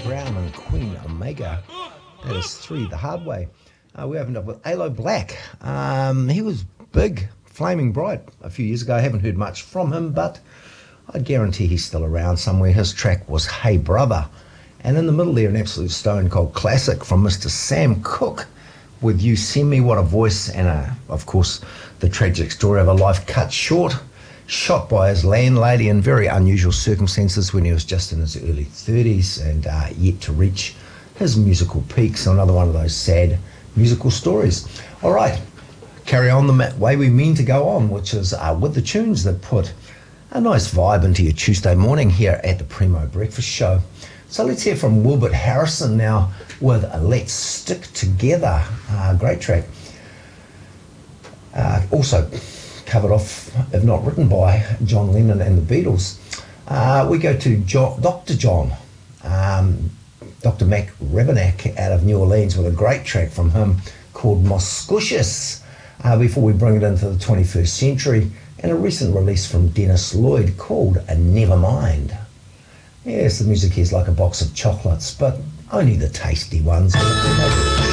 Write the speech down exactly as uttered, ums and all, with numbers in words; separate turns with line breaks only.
Brown and Queen Omega. That is three the hard way. Uh, we opened up with Aloe Blacc. Um, he was big, flaming bright a few years ago. I haven't heard much from him, but I guarantee he's still around somewhere. His track was Hey Brother. And in the middle there, an absolute stone cold classic from Mister Sam Cooke with You Send Me, What a Voice, and a, of course the tragic story of a life cut short, shot by his landlady in very unusual circumstances when he was just in his early thirties and uh, yet to reach his musical peak. So another one of those sad musical stories. All right, carry on the way we mean to go on, which is uh, with the tunes that put a nice vibe into your Tuesday morning here at the Primo Breakfast Show. So let's hear from Wilbert Harrison now with Let's Stick Together. Uh, great track. Uh, also covered off, if not written by, John Lennon and the Beatles. Uh, we go to John, Doctor John, um, Doctor Mac Rebennack out of New Orleans with a great track from him called Moscoutious, uh, before we bring it into the twenty-first century, and a recent release from Dennis Lloyd called a Nevermind. Yes, the music here is like a box of chocolates, but only the tasty ones.